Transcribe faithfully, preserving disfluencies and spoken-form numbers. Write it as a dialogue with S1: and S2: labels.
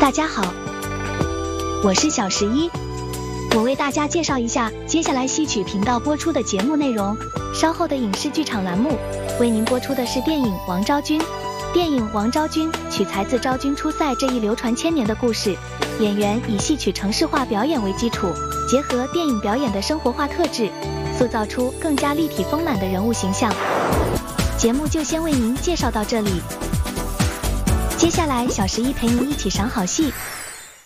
S1: 大家好，我是小十一，我为大家介绍一下接下来戏曲频道播出的节目内容。稍后的影视剧场栏目为您播出的是电影《王昭君》。电影《王昭君》取材自昭君出塞这一流传千年的故事，演员以戏曲程式化表演为基础，结合电影表演的生活化特质，塑造出更加立体丰满的人物形象。节目就先为您介绍到这里，接下来小十一陪您一起赏好戏。